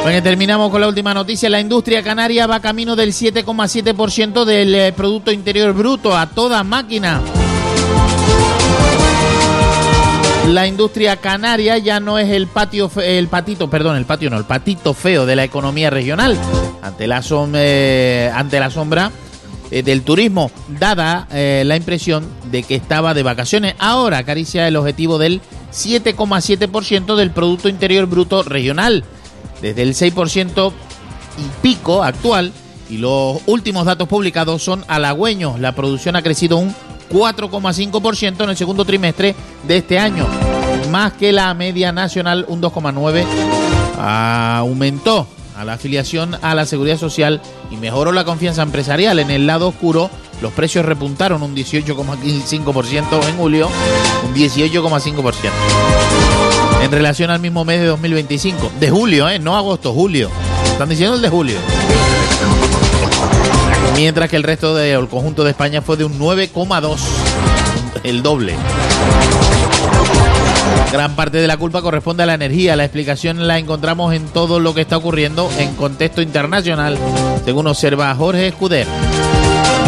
Bueno, terminamos con la última noticia. La industria canaria va camino del 7,7% del Producto Interior Bruto a toda máquina. La industria canaria ya no es el patito feo de la economía regional. Ante la sombra del turismo, dada la impresión de que estaba de vacaciones. Ahora acaricia el objetivo del 7,7% del Producto Interior Bruto regional, desde el 6% y pico actual, y los últimos datos publicados son halagüeños. La producción ha crecido un 4,5% en el segundo trimestre de este año, más que la media nacional, un 2,9%. Aumentó a la afiliación a la Seguridad Social y mejoró la confianza empresarial. En el lado oscuro, los precios repuntaron un 18,5% en julio, un 18,5% en relación al mismo mes de 2025. De julio, no agosto, julio. Están diciendo el de julio. Mientras que el resto del conjunto de España fue de un 9,2%, el doble. Gran parte de la culpa corresponde a la energía. La explicación la encontramos en todo lo que está ocurriendo en contexto internacional, según observa Jorge Escuder.